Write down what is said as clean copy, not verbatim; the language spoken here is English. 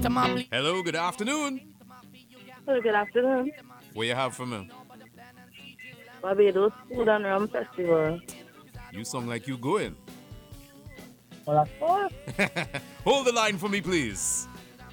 Hello, good afternoon. Well, good afternoon. What you have for me? Barbados Food and Rum Festival. You sound like you going. Well, of course. Hold the line for me, please.